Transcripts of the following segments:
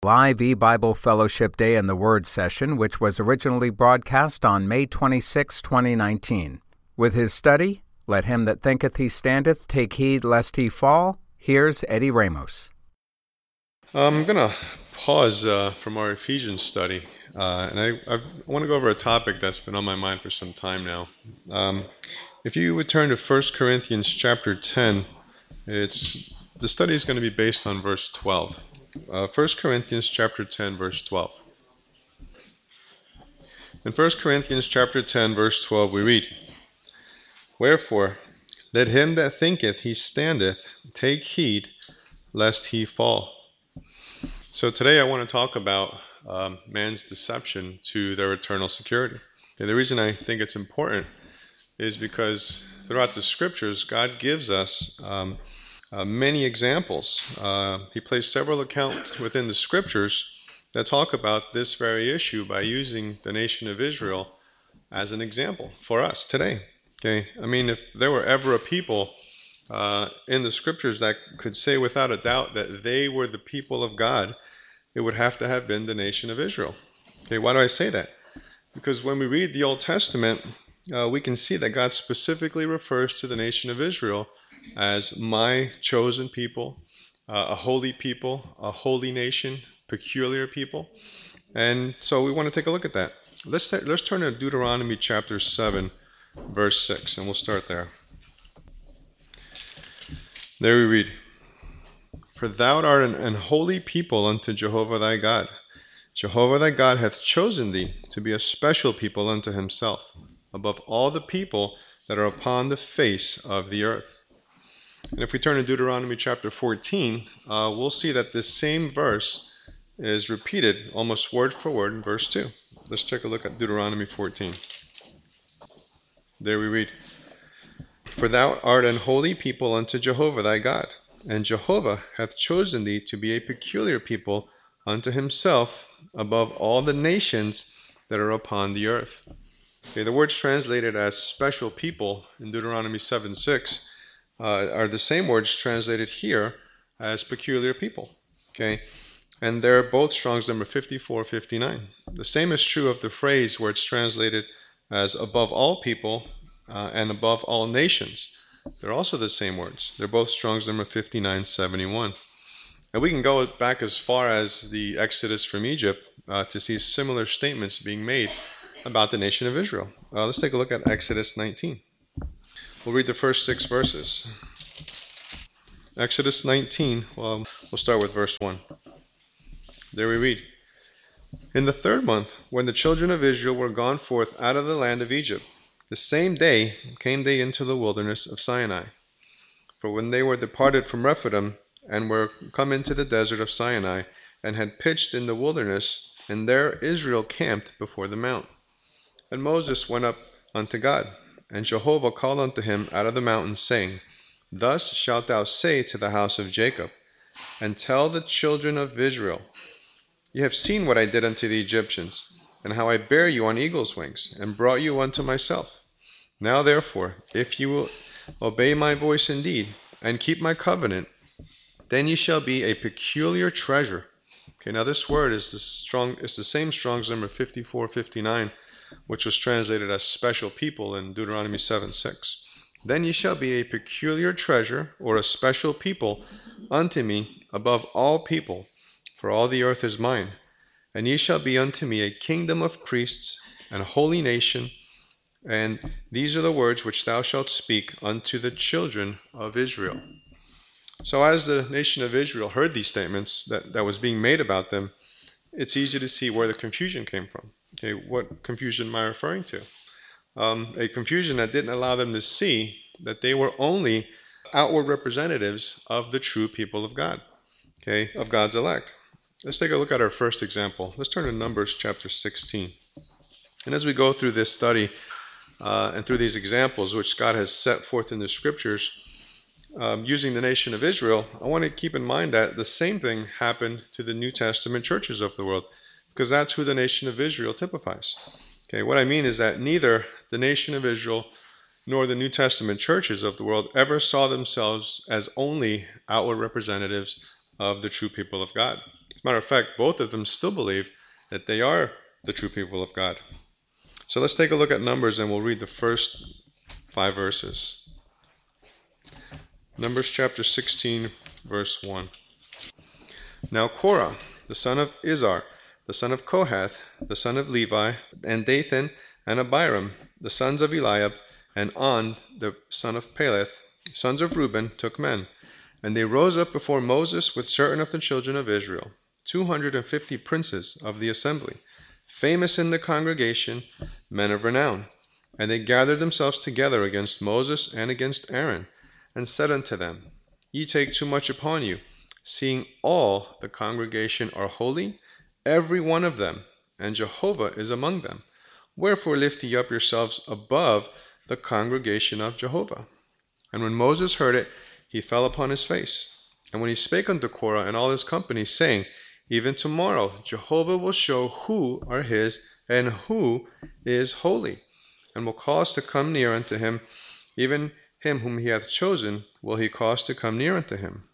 Live E-Bible Fellowship Day and the Word session, which was originally broadcast on May 26, 2019. With his study, Let Him That Thinketh He Standeth Take Heed Lest He Fall, here's Eddie Ramos. I'm going to pause from our Ephesians study, and I want to go over a topic that's been on my mind for some time now. If you would turn to 1 Corinthians chapter 10, the study is going to be based on verse 12. 1 Corinthians chapter 10, verse 12. In 1 Corinthians chapter 10, verse 12, we read, Wherefore, let him that thinketh he standeth take heed lest he fall. So today I want to talk about man's deception to their eternal security. And the reason I think it's important is because throughout the scriptures, God gives us many examples. He placed several accounts within the scriptures that talk about this very issue by using the nation of Israel as an example for us today. Okay, I mean, if there were ever a people in the scriptures that could say without a doubt that they were the people of God, it would have to have been the nation of Israel. Okay, why do I say that? Because when we read the Old Testament, we can see that God specifically refers to the nation of Israel as my chosen people, a holy nation, peculiar people. And so we want to take a look at that. Let's turn to Deuteronomy chapter 7, verse 6, and we'll start there. There we read, For thou art an holy people unto Jehovah thy God. Jehovah thy God hath chosen thee to be a special people unto himself, above all the people that are upon the face of the earth. And if we turn to Deuteronomy chapter 14, we'll see that this same verse is repeated almost word for word in verse 2. Let's take a look at Deuteronomy 14. There we read, For thou art an holy people unto Jehovah thy God, and Jehovah hath chosen thee to be a peculiar people unto himself above all the nations that are upon the earth. Okay, the words translated as special people in Deuteronomy 7:6 are the same words translated here as peculiar people. Okay, and they're both Strong's number 5459. The same is true of the phrase where it's translated as above all people and above all nations. They're also the same words. They're both Strong's number 5971. And we can go back as far as the Exodus from Egypt to see similar statements being made about the nation of Israel. Let's take a look at Exodus 19. We'll read the first 6 verses. Exodus 19, we'll start with verse 1. There we read, In the 3rd month, when the children of Israel were gone forth out of the land of Egypt, the same day came they into the wilderness of Sinai. For when they were departed from Rephidim, and were come into the desert of Sinai, and had pitched in the wilderness, and there Israel camped before the mount. And Moses went up unto God, and Jehovah called unto him out of the mountain, saying, Thus shalt thou say to the house of Jacob, and tell the children of Israel, Ye have seen what I did unto the Egyptians, and how I bare you on eagle's wings, and brought you unto myself. Now therefore, if you will obey my voice indeed, and keep my covenant, then ye shall be a peculiar treasure. Okay, now this word is the same Strong's number 5459, which was translated as special people in Deuteronomy 7:6. Then ye shall be a peculiar treasure, or a special people, unto me above all people, for all the earth is mine. And ye shall be unto me a kingdom of priests, and a holy nation. And these are the words which thou shalt speak unto the children of Israel. So as the nation of Israel heard these statements that was being made about them, it's easy to see where the confusion came from. Okay, what confusion am I referring to? A confusion that didn't allow them to see that they were only outward representatives of the true people of God, okay, of God's elect. Let's take a look at our first example. Let's turn to Numbers chapter 16. And as we go through this study and through these examples which God has set forth in the scriptures, using the nation of Israel, I want to keep in mind that the same thing happened to the New Testament churches of the world, because that's who the nation of Israel typifies. Okay, what I mean is that neither the nation of Israel nor the New Testament churches of the world ever saw themselves as only outward representatives of the true people of God. Matter of fact, both of them still believe that they are the true people of God. So let's take a look at Numbers, and we'll read the first 5 verses. Numbers chapter 16, verse 1. Now Korah, the son of Izhar, the son of Kohath, the son of Levi, and Dathan and Abiram, the sons of Eliab, and On, the son of Peleth, sons of Reuben, took men. And they rose up before Moses with certain of the children of Israel, 250 princes of the assembly, famous in the congregation, men of renown. And they gathered themselves together against Moses and against Aaron, and said unto them, Ye take too much upon you, seeing all the congregation are holy, every one of them, and Jehovah is among them. Wherefore lift ye up yourselves above the congregation of Jehovah. And when Moses heard it, he fell upon his face. And when he spake unto Korah and all his company, saying, Even tomorrow Jehovah will show who are his and who is holy, and will cause to come near unto him, even him whom he hath chosen will he cause to come near unto him.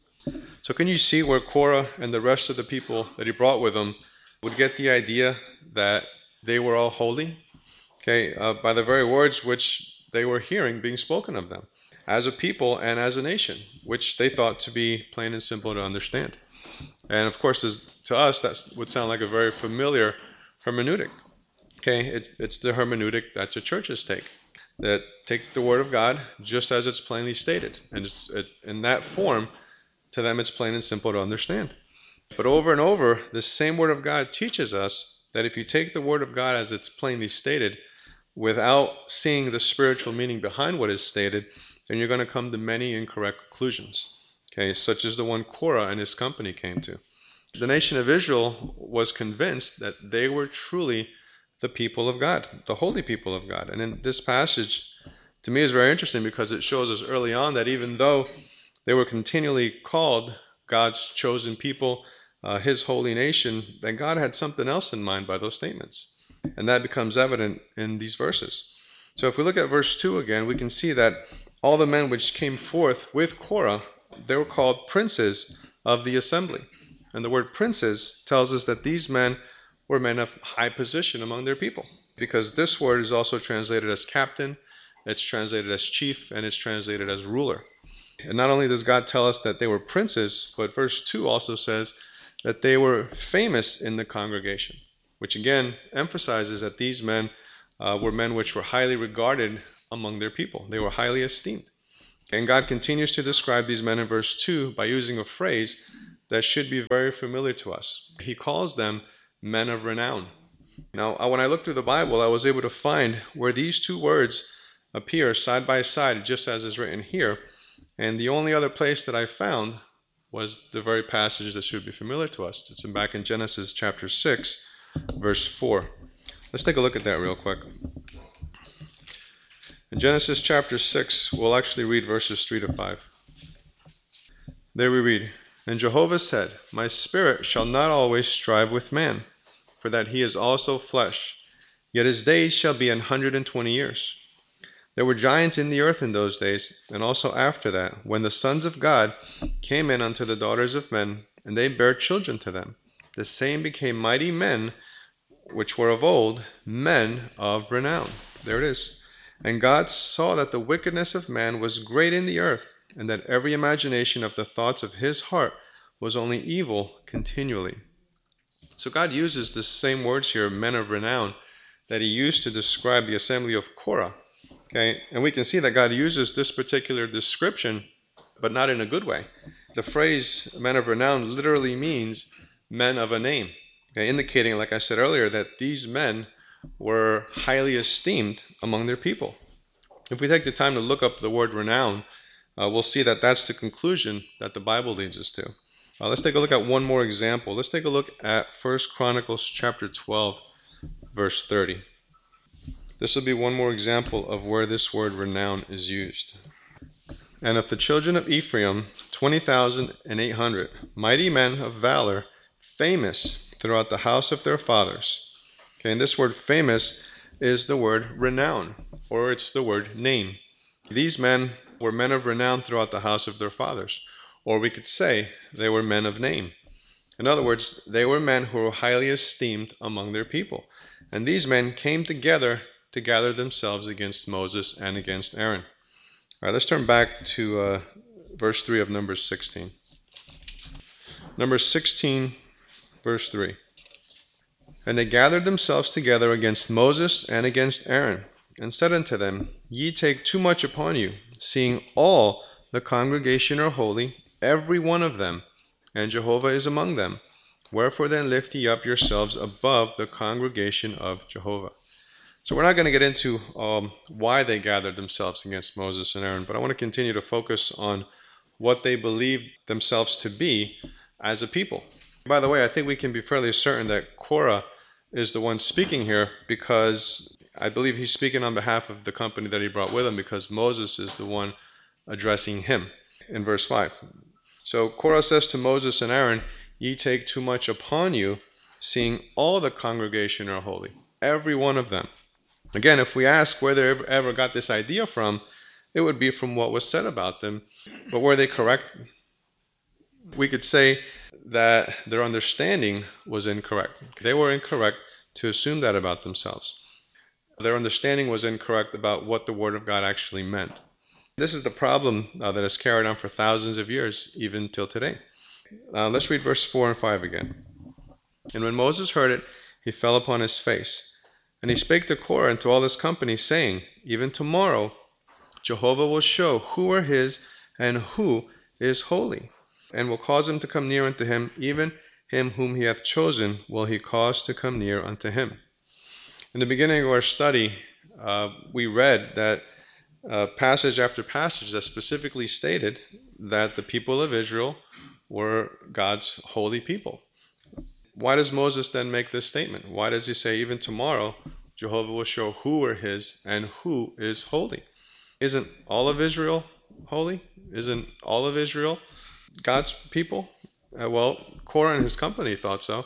So can you see where Korah and the rest of the people that he brought with him would get the idea that they were all holy? Okay, by the very words which they were hearing being spoken of them, as a people and as a nation, which they thought to be plain and simple to understand. And of course, to us, that would sound like a very familiar hermeneutic. Okay, it's the hermeneutic that the churches take. That take the Word of God just as it's plainly stated. And in that form, to them it's plain and simple to understand. But over and over, the same Word of God teaches us that if you take the Word of God as it's plainly stated, without seeing the spiritual meaning behind what is stated, then you're going to come to many incorrect conclusions. Okay, such as the one Korah and his company came to. The nation of Israel was convinced that they were truly the people of God, the holy people of God. And in this passage, to me, is very interesting because it shows us early on that even though they were continually called God's chosen people, his holy nation, that God had something else in mind by those statements. And that becomes evident in these verses. So if we look at verse 2 again, we can see that all the men which came forth with Korah, they were called princes of the assembly. And the word princes tells us that these men were men of high position among their people, because this word is also translated as captain, it's translated as chief, and it's translated as ruler. And not only does God tell us that they were princes, but verse 2 also says that they were famous in the congregation, which again emphasizes that these men were men which were highly regarded among their people. They were highly esteemed. And God continues to describe these men in verse 2 by using a phrase that should be very familiar to us. He calls them men of renown. Now, when I looked through the Bible, I was able to find where these two words appear side by side, just as is written here. And the only other place that I found was the very passage that should be familiar to us. It's back in Genesis chapter 6, verse 4. Let's take a look at that real quick. In Genesis chapter 6, we'll actually read verses 3 to 5. There we read, And Jehovah said, My spirit shall not always strive with man, for that he is also flesh, yet his days shall be 120 years. There were giants in the earth in those days, and also after that, when the sons of God came in unto the daughters of men, and they bare children to them. The same became mighty men, which were of old, men of renown. There it is. And God saw that the wickedness of man was great in the earth, and that every imagination of the thoughts of his heart was only evil continually. So God uses the same words here, men of renown, that he used to describe the assembly of Korah. Okay, and we can see that God uses this particular description, but not in a good way. The phrase men of renown literally means men of a name, okay, indicating, like I said earlier, that these men were highly esteemed among their people. If we take the time to look up the word renown, we'll see that that's the conclusion that the Bible leads us to. Let's take a look at one more example. Let's take a look at 1 Chronicles chapter 12, verse 30. This will be one more example of where this word renown is used. And of the children of Ephraim, 20,800, mighty men of valor, famous throughout the house of their fathers. Okay, and this word famous is the word renown, or it's the word name. These men were men of renown throughout the house of their fathers. Or we could say they were men of name. In other words, they were men who were highly esteemed among their people. And these men came together to gather themselves against Moses and against Aaron. All right, let's turn back to verse 3 of Numbers 16. Numbers 16, verse 3. And they gathered themselves together against Moses and against Aaron, and said unto them, Ye take too much upon you, seeing all the congregation are holy, every one of them, and Jehovah is among them. Wherefore then lift ye up yourselves above the congregation of Jehovah. So we're not going to get into why they gathered themselves against Moses and Aaron, but I want to continue to focus on what they believed themselves to be as a people. By the way, I think we can be fairly certain that Korah is the one speaking here, because I believe he's speaking on behalf of the company that he brought with him, because Moses is the one addressing him in verse 5. So Korah says to Moses and Aaron, Ye take too much upon you, seeing all the congregation are holy, every one of them. Again, if we ask where they ever got this idea from, it would be from what was said about them. But were they correct? We could say that their understanding was incorrect. They were incorrect to assume that about themselves. Their understanding was incorrect about what the Word of God actually meant. This is the problem that has carried on for thousands of years, even till today. Let's read verse 4 and 5 again. And when Moses heard it, he fell upon his face. And he spake to Korah and to all his company, saying, Even tomorrow Jehovah will show who are his and who is holy, and will cause him to come near unto him, even him whom he hath chosen will he cause to come near unto him. In the beginning of our study, we read that passage after passage that specifically stated that the people of Israel were God's holy people. Why does Moses then make this statement? Why does he say, even tomorrow, Jehovah will show who are his and who is holy? Isn't all of Israel holy? Isn't all of Israel God's people? Well, Korah and his company thought so.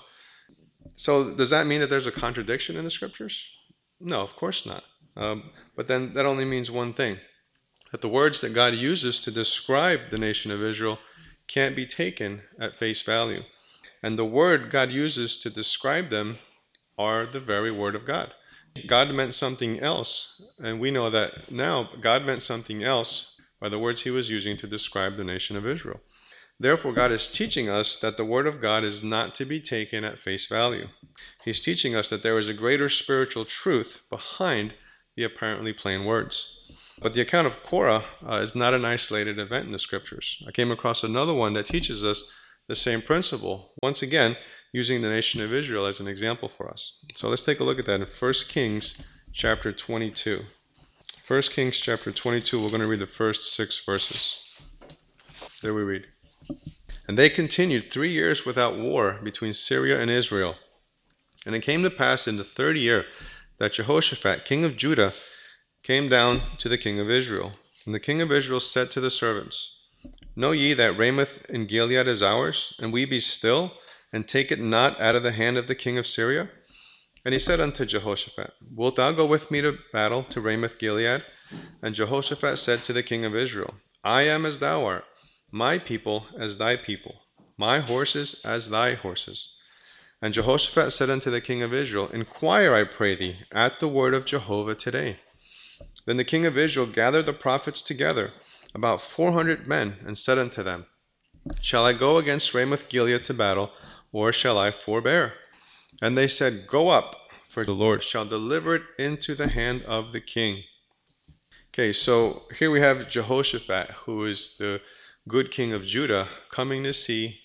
So does that mean that there's a contradiction in the scriptures? No, of course not. But then that only means one thing, that the words that God uses to describe the nation of Israel can't be taken at face value. And the word God uses to describe them are the very word of God. God meant something else, and we know that now God meant something else by the words he was using to describe the nation of Israel. Therefore, God is teaching us that the word of God is not to be taken at face value. He's teaching us that there is a greater spiritual truth behind the apparently plain words. But the account of Korah is not an isolated event in the scriptures. I came across another one that teaches us the same principle, once again, using the nation of Israel as an example for us. So let's take a look at that in 1 Kings chapter 22. 1 Kings chapter 22, we're going to read the first 6 verses. There we read. And they continued 3 years without war between Syria and Israel. And it came to pass in the 3rd year that Jehoshaphat, king of Judah, came down to the king of Israel. And the king of Israel said to the servants, Know ye that Ramoth in Gilead is ours, and we be still, and take it not out of the hand of the king of Syria? And he said unto Jehoshaphat, Wilt thou go with me to battle to Ramoth Gilead? And Jehoshaphat said to the king of Israel, I am as thou art, my people as thy people, my horses as thy horses. And Jehoshaphat said unto the king of Israel, Inquire, I pray thee, at the word of Jehovah today. Then the king of Israel gathered the prophets together, about 400 men, and said unto them, Shall I go against Ramoth Gilead to battle, or shall I forbear? And they said, Go up, for the Lord shall deliver it into the hand of the king. Okay, so here we have Jehoshaphat, who is the good king of Judah, coming to see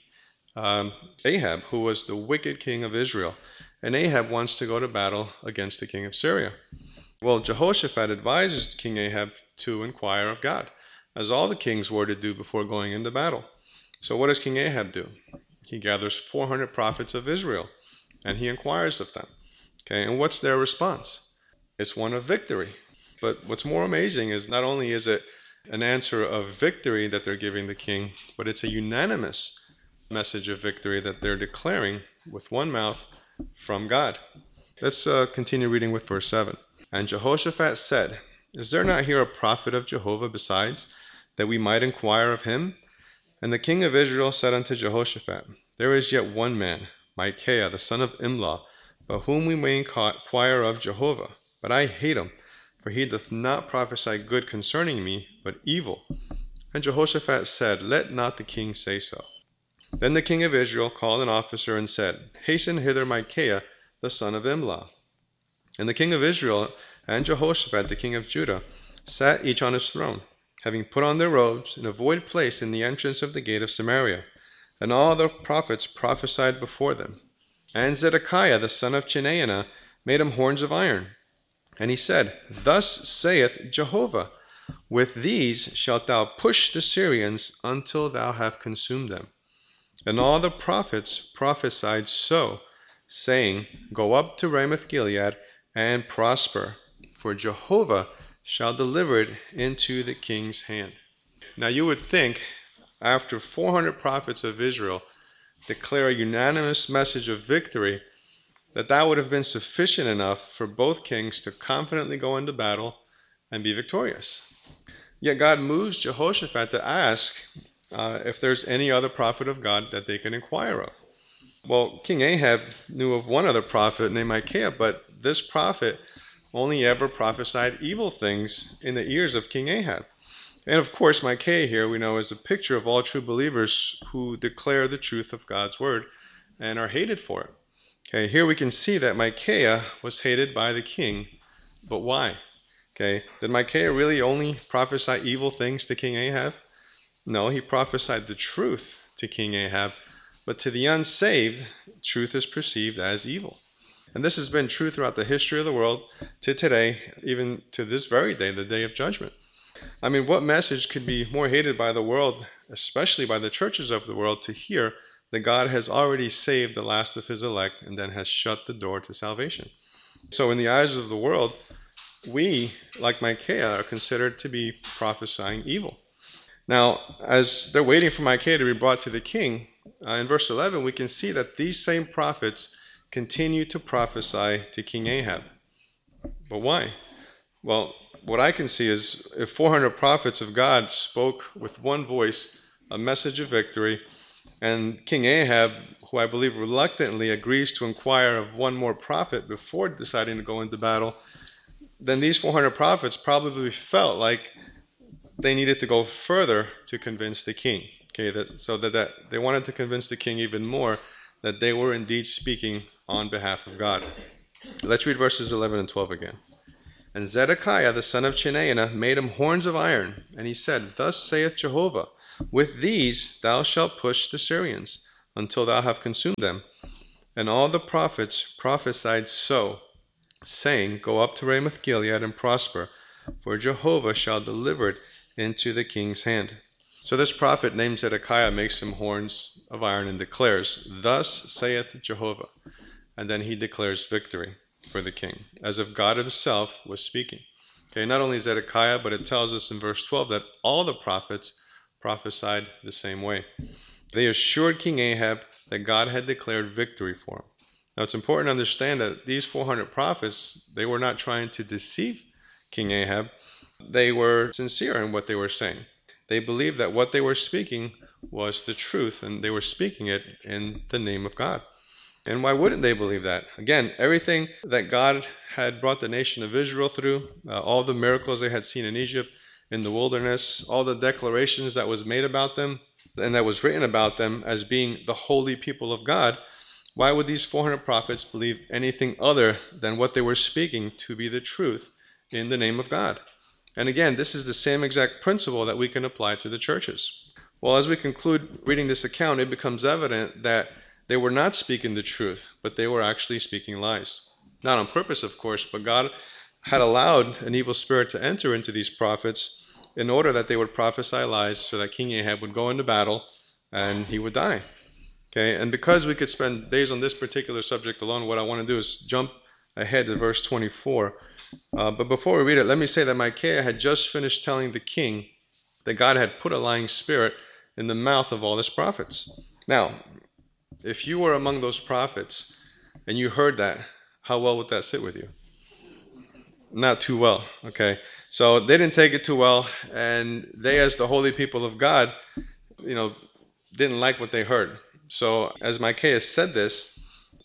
Ahab, who was the wicked king of Israel. And Ahab wants to go to battle against the king of Syria. Well, Jehoshaphat advises King Ahab to inquire of God, as all the kings were to do before going into battle. So what does King Ahab do? He gathers 400 prophets of Israel, and he inquires of them. Okay, and what's their response? It's one of victory. But what's more amazing is not only is it an answer of victory that they're giving the king, but it's a unanimous message of victory that they're declaring with one mouth from God. Let's continue reading with verse 7. And Jehoshaphat said, Is there not here a prophet of Jehovah besides, that we might inquire of him? And the king of Israel said unto Jehoshaphat, there is yet one man, Micaiah, the son of Imlah, by whom we may inquire of Jehovah. But I hate him, for he doth not prophesy good concerning me, but evil. And Jehoshaphat said, Let not the king say so. Then the king of Israel called an officer and said, Hasten hither Micaiah, the son of Imlah. And the king of Israel and Jehoshaphat, the king of Judah, sat each on his throne, having put on their robes, in a void place in the entrance of the gate of Samaria. And all the prophets prophesied before them. And Zedekiah, the son of Chenaanah, made him horns of iron. And he said, Thus saith Jehovah, With these shalt thou push the Syrians until thou have consumed them. And all the prophets prophesied so, saying, Go up to Ramoth Gilead and prosper, for Jehovah shall deliver it into the king's hand. Now you would think, after 400 prophets of Israel declare a unanimous message of victory, that would have been sufficient enough for both kings to confidently go into battle and be victorious. Yet God moves Jehoshaphat to ask if there's any other prophet of God that they can inquire of. Well, King Ahab knew of one other prophet named Micaiah, but this prophet only ever prophesied evil things in the ears of King Ahab. And of course, Micaiah here, we know, is a picture of all true believers who declare the truth of God's word and are hated for it. Okay, here we can see that Micaiah was hated by the king, but why? Okay, did Micaiah really only prophesy evil things to King Ahab? No, he prophesied the truth to King Ahab, but to the unsaved, truth is perceived as evil. And this has been true throughout the history of the world to today, even to this very day, the day of judgment. I mean, what message could be more hated by the world, especially by the churches of the world, to hear that God has already saved the last of his elect and then has shut the door to salvation? So in the eyes of the world, we, like Micaiah, are considered to be prophesying evil. Now, as they're waiting for Micaiah to be brought to the king, in verse 11, we can see that these same prophets continue to prophesy to King Ahab. But why? Well, what I can see is if 400 prophets of God spoke with one voice a message of victory, and King Ahab, who I believe reluctantly agrees to inquire of one more prophet before deciding to go into battle, then these 400 prophets probably felt like they needed to go further to convince the king. Okay, that they wanted to convince the king even more that they were indeed speaking on behalf of God. Let's read verses 11 and 12 again. And Zedekiah, the son of Chenaanah, made him horns of iron, and he said, Thus saith Jehovah, With these thou shalt push the Syrians, until thou have consumed them. And all the prophets prophesied so, saying, Go up to Ramoth Gilead and prosper, for Jehovah shall deliver it into the king's hand. So this prophet named Zedekiah makes him horns of iron and declares, Thus saith Jehovah. And then he declares victory for the king, as if God himself was speaking. Okay, not only Zedekiah, but it tells us in verse 12 that all the prophets prophesied the same way. They assured King Ahab that God had declared victory for him. Now it's important to understand that these 400 prophets, they were not trying to deceive King Ahab. They were sincere in what they were saying. They believed that what they were speaking was the truth, and they were speaking it in the name of God. And why wouldn't they believe that? Again, everything that God had brought the nation of Israel through, all the miracles they had seen in Egypt, in the wilderness, all the declarations that was made about them, and that was written about them as being the holy people of God, why would these 400 prophets believe anything other than what they were speaking to be the truth in the name of God? And again, this is the same exact principle that we can apply to the churches. Well, as we conclude reading this account, it becomes evident that they were not speaking the truth, but they were actually speaking lies. Not on purpose, of course, but God had allowed an evil spirit to enter into these prophets in order that they would prophesy lies so that King Ahab would go into battle and he would die. Okay, and because we could spend days on this particular subject alone, what I want to do is jump ahead to verse 24. But before we read it, let me say that Micaiah had just finished telling the king that God had put a lying spirit in the mouth of all his prophets. Now, if you were among those prophets and you heard that, how well would that sit with you? Not too well, okay? So they didn't take it too well, and they, as the holy people of God, didn't like what they heard. So as Micaiah said this,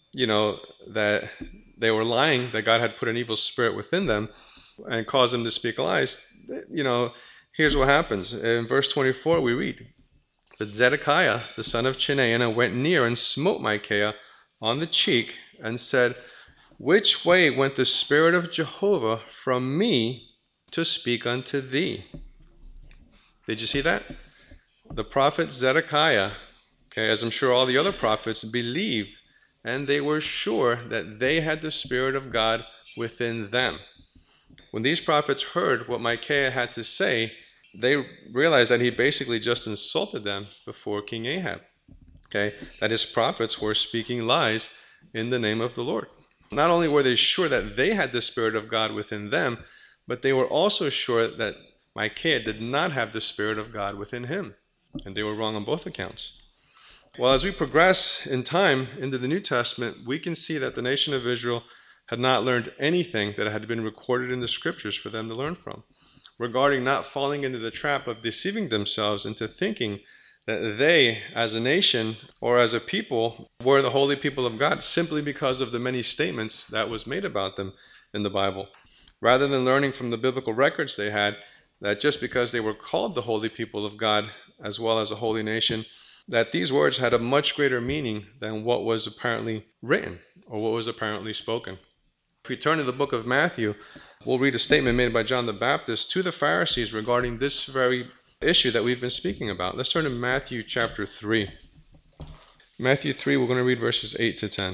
that they were lying, that God had put an evil spirit within them and caused them to speak lies, here's what happens. In verse 24 we read, "But Zedekiah, the son of Chenaanah, went near and smote Micaiah on the cheek and said, Which way went the Spirit of Jehovah from me to speak unto thee?" Did you see that? The prophet Zedekiah, as I'm sure all the other prophets, believed, and they were sure that they had the Spirit of God within them. When these prophets heard what Micaiah had to say, they realized that he basically just insulted them before King Ahab. That his prophets were speaking lies in the name of the Lord. Not only were they sure that they had the Spirit of God within them, but they were also sure that Micaiah did not have the Spirit of God within him. And they were wrong on both accounts. Well, as we progress in time into the New Testament, we can see that the nation of Israel had not learned anything that had been recorded in the Scriptures for them to learn from, regarding not falling into the trap of deceiving themselves into thinking that they, as a nation or as a people, were the holy people of God simply because of the many statements that was made about them in the Bible, rather than learning from the biblical records they had that just because they were called the holy people of God as well as a holy nation, that these words had a much greater meaning than what was apparently written or what was apparently spoken. If we turn to the book of Matthew, we'll read a statement made by John the Baptist to the Pharisees regarding this very issue that we've been speaking about. Let's turn to Matthew chapter 3. Matthew 3, we're going to read verses 8 to 10.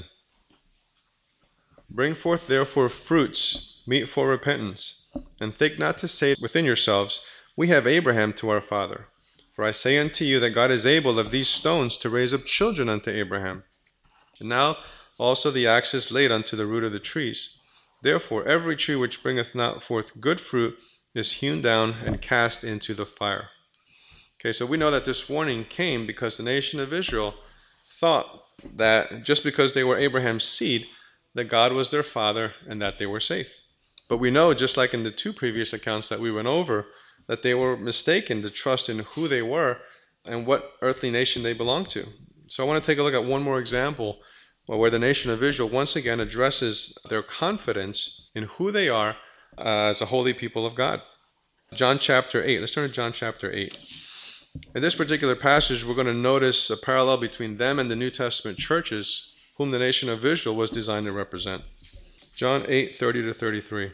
"Bring forth therefore fruits, meet for repentance, and think not to say within yourselves, We have Abraham to our father. For I say unto you that God is able of these stones to raise up children unto Abraham. And now also the axe is laid unto the root of the trees. Therefore every tree which bringeth not forth good fruit is hewn down and cast into the fire." So we know that this warning came because the nation of Israel thought that just because they were Abraham's seed, that God was their father and that they were safe. But we know, just like in the two previous accounts that we went over, that they were mistaken to trust in who they were and what earthly nation they belonged to. So I want to take a look at one more example where the nation of Israel once again addresses their confidence in who they are as a holy people of God. John chapter 8. Let's turn to John chapter 8. In this particular passage, we're going to notice a parallel between them and the New Testament churches, whom the nation of Israel was designed to represent. John 8, 30 to 33.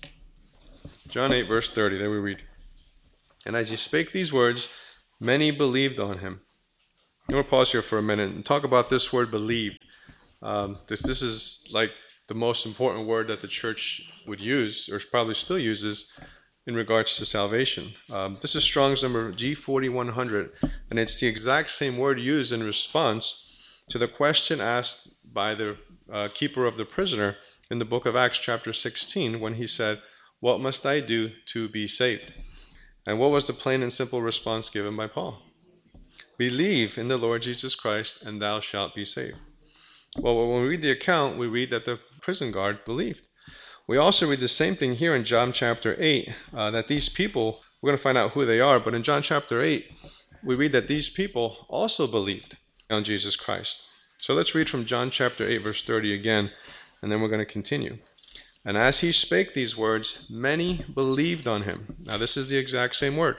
John 8, verse 30, there we read, "And as he spake these words, many believed on him." I'm going to pause here for a minute and talk about this word believed. This is like the most important word that the church would use, or probably still uses, in regards to salvation. This is Strong's number G4100, and it's the exact same word used in response to the question asked by the keeper of the prisoner in the book of Acts chapter 16 when he said, "What must I do to be saved?" And what was the plain and simple response given by Paul? "Believe in the Lord Jesus Christ, and thou shalt be saved." Well, when we read the account, we read that the prison guard believed. We also read the same thing here in John chapter 8, that these people, we're going to find out who they are, but in John chapter 8, we read that these people also believed on Jesus Christ. So let's read from John chapter 8, verse 30 again, and then we're going to continue. "And as he spake these words, many believed on him." Now this is the exact same word.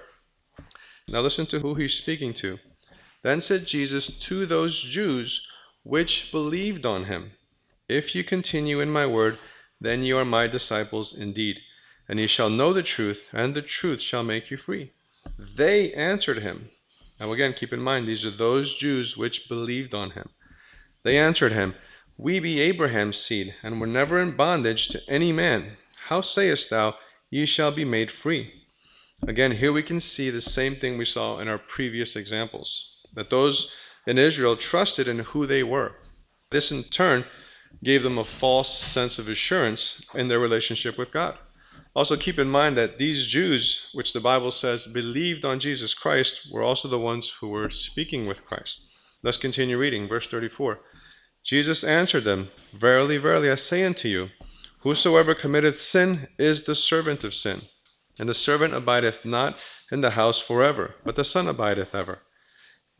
Now listen to who he's speaking to. "Then said Jesus to those Jews which believed on him, If you continue in my word, then you are my disciples indeed, and ye shall know the truth, and the truth shall make you free. They answered him." Now again, keep in mind, these are those Jews which believed on him. "They answered him, We be Abraham's seed, and were never in bondage to any man. How sayest thou, ye shall be made free?" Again, here we can see the same thing we saw in our previous examples, that those in Israel trusted in who they were. This in turn gave them a false sense of assurance in their relationship with God. Also keep in mind that these Jews, which the Bible says believed on Jesus Christ, were also the ones who were speaking with Christ. Let's continue reading, verse 34. "Jesus answered them, Verily, verily, I say unto you, whosoever committeth sin is the servant of sin. And the servant abideth not in the house forever, but the Son abideth ever.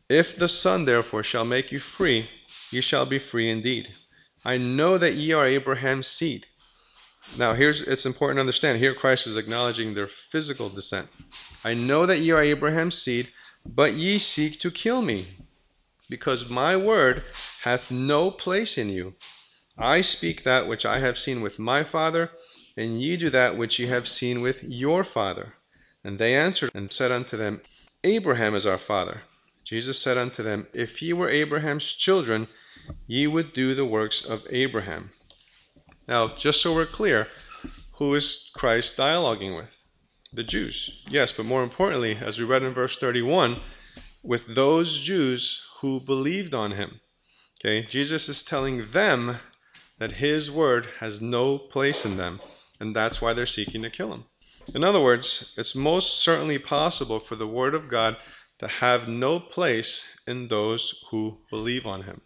If the Son therefore shall make you free, ye shall be free indeed. I know that ye are Abraham's seed. Now it's important to understand, here Christ is acknowledging their physical descent. I know that ye are Abraham's seed, but ye seek to kill me, because my word hath no place in you. I speak that which I have seen with my Father, and ye do that which ye have seen with your father. And they answered and said unto them, Abraham is our father. Jesus said unto them, If ye were Abraham's children, ye would do the works of Abraham. Now, just so we're clear, who is Christ dialoguing with? The Jews. Yes, but more importantly, as we read in verse 31, with those Jews who believed on him. Okay, Jesus is telling them that his word has no place in them, and that's why they're seeking to kill him. In other words, it's most certainly possible for the word of God to have no place in those who believe on him.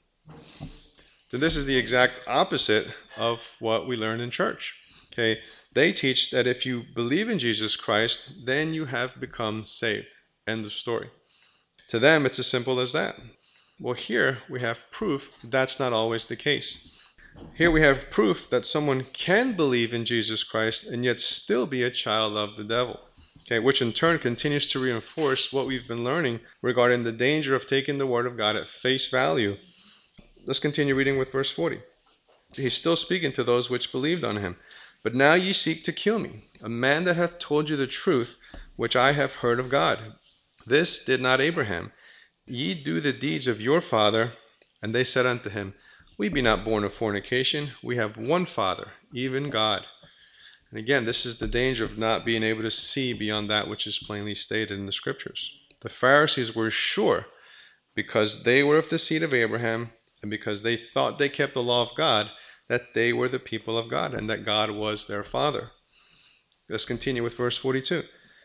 So this is the exact opposite of what we learn in church. Okay, they teach that if you believe in Jesus Christ, then you have become saved. End of story. To them, it's as simple as that. Well, here we have proof that's not always the case. Here we have proof that someone can believe in Jesus Christ and yet still be a child of the devil. Okay, which in turn continues to reinforce what we've been learning regarding the danger of taking the word of God at face value. Let's continue reading with verse 40. He's still speaking to those which believed on him. But now ye seek to kill me, a man that hath told you the truth, which I have heard of God. This did not Abraham. Ye do the deeds of your father. And they said unto him, We be not born of fornication. We have one Father, even God. And again, this is the danger of not being able to see beyond that which is plainly stated in the Scriptures. The Pharisees were sure, because they were of the seed of Abraham, and because they thought they kept the law of God, that they were the people of God, and that God was their Father. Let's continue with verse 42.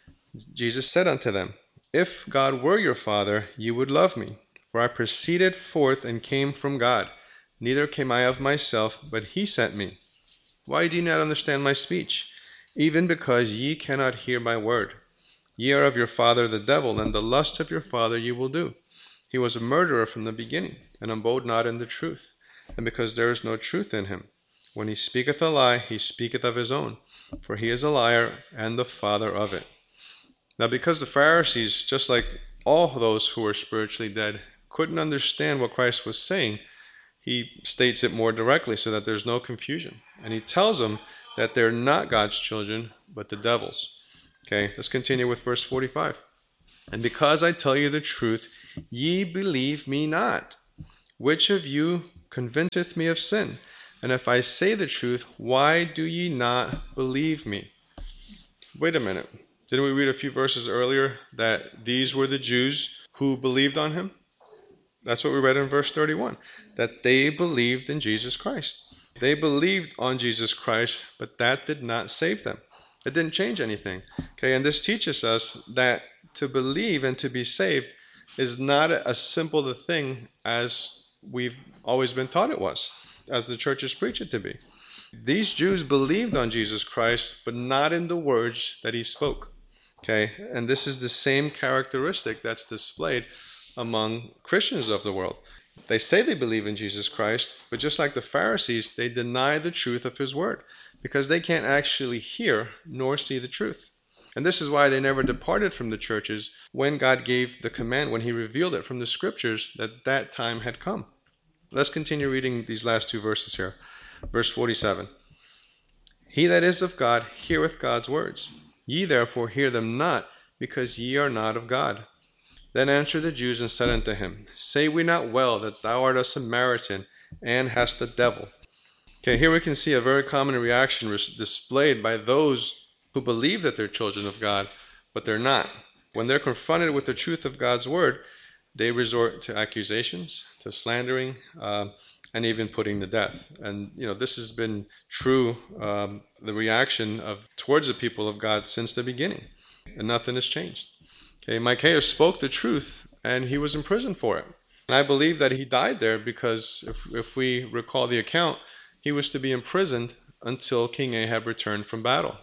Jesus said unto them, If God were your Father, ye would love me, for I proceeded forth and came from God. Neither came I of myself, but he sent me. Why do ye not understand my speech? Even because ye cannot hear my word. Ye are of your father the devil, and the lust of your father ye will do. He was a murderer from the beginning, and abode not in the truth, and because there is no truth in him. When he speaketh a lie, he speaketh of his own, for he is a liar and the father of it. Now, because the Pharisees, just like all those who were spiritually dead, couldn't understand what Christ was saying, he states it more directly so that there's no confusion. And he tells them that they're not God's children, but the devil's. Okay, let's continue with verse 45. And because I tell you the truth, ye believe me not. Which of you convinceth me of sin? And if I say the truth, why do ye not believe me? Wait a minute. Didn't we read a few verses earlier that these were the Jews who believed on him? That's what we read in verse 31, that they believed in Jesus Christ. They believed on Jesus Christ, but that did not save them. It didn't change anything. Okay, and this teaches us that to believe and to be saved is not as simple a thing as we've always been taught it was, as the churches preach it to be. These Jews believed on Jesus Christ, but not in the words that he spoke. Okay, and this is the same characteristic that's displayed among Christians of the world. They say they believe in Jesus Christ, but just like the Pharisees, they deny the truth of his word because they can't actually hear nor see the truth. And this is why they never departed from the churches when God gave the command, when he revealed it from the scriptures, that time had come. Let's continue reading these last two verses here. Verse 47. He that is of God heareth God's words. Ye therefore hear them not, because ye are not of God. Then answered the Jews and said unto him, Say we not well that thou art a Samaritan, and hast a devil? Okay, here we can see a very common reaction displayed by those who believe that they're children of God, but they're not. When they're confronted with the truth of God's word, they resort to accusations, to slandering, and even putting to death. And this has been true, the reaction towards the people of God since the beginning, and nothing has changed. Okay, Micaiah spoke the truth, and he was in prison for it. And I believe that he died there because, if we recall the account, he was to be imprisoned until King Ahab returned from battle.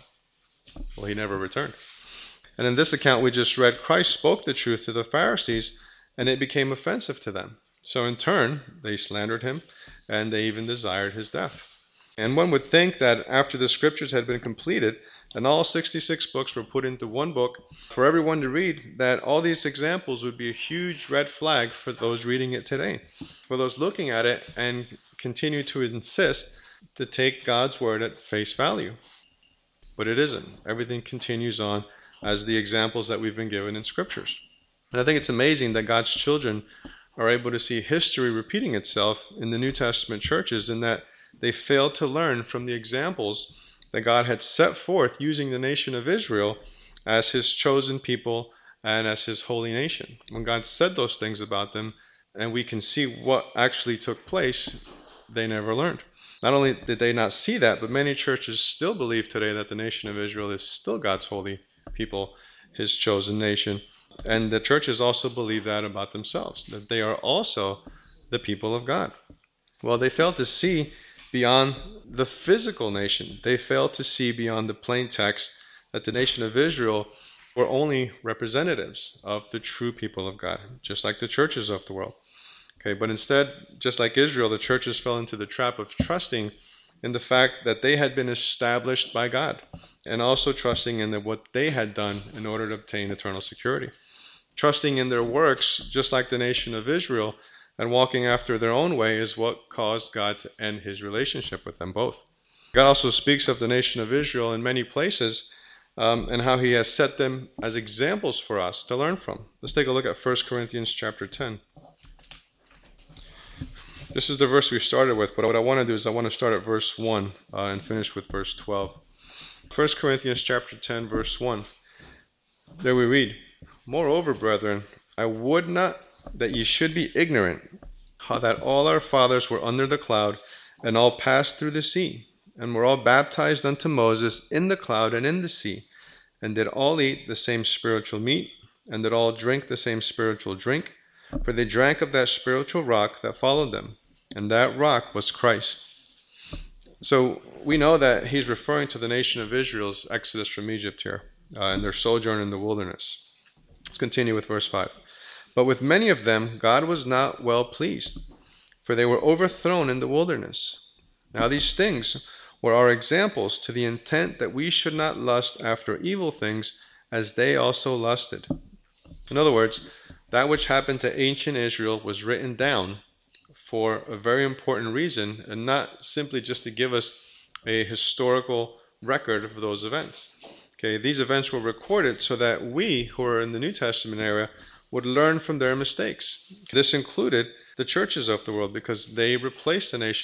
Well, he never returned. And in this account we just read, Christ spoke the truth to the Pharisees, and it became offensive to them. So in turn, they slandered him, and they even desired his death. And one would think that after the scriptures had been completed, and all 66 books were put into one book for everyone to read, that all these examples would be a huge red flag for those reading it today, for those looking at it and continue to insist to take God's word at face value. But it isn't. Everything continues on as the examples that we've been given in scriptures. And I think it's amazing that God's children are able to see history repeating itself in the New Testament churches, in that they failed to learn from the examples that God had set forth using the nation of Israel as his chosen people and as his holy nation. When God said those things about them, and we can see what actually took place, they never learned. Not only did they not see that, but many churches still believe today that the nation of Israel is still God's holy people, his chosen nation. And the churches also believe that about themselves, that they are also the people of God. Well, they failed to see beyond the physical nation. They failed to see beyond the plain text that the nation of Israel were only representatives of the true people of God, just like the churches of the world. Okay, but instead, just like Israel, the churches fell into the trap of trusting in the fact that they had been established by God, and also trusting in what they had done in order to obtain eternal security. Trusting in their works, just like the nation of Israel, and walking after their own way is what caused God to end his relationship with them both. God also speaks of the nation of Israel in many places, and how he has set them as examples for us to learn from. Let's take a look at 1 Corinthians chapter 10. This is the verse we started with, but what I want to do is I want to start at verse 1 and finish with verse 12. 1 Corinthians chapter 10, verse 1. There we read, "Moreover, brethren, I would not that ye should be ignorant, how that all our fathers were under the cloud, and all passed through the sea, and were all baptized unto Moses in the cloud and in the sea, and did all eat the same spiritual meat, and did all drink the same spiritual drink, for they drank of that spiritual rock that followed them, and that rock was Christ." So we know that he's referring to the nation of Israel's exodus from Egypt here, and their sojourn in the wilderness. Let's continue with verse 5. "But with many of them God was not well pleased, for they were overthrown in the wilderness. Now these things were our examples, to the intent that we should not lust after evil things, as they also lusted." In other words, that which happened to ancient Israel was written down for a very important reason, and not simply just to give us a historical record of those events. Okay, these events were recorded so that we, who are in the New Testament era, would learn from their mistakes. This included the churches of the world, because they replaced the nation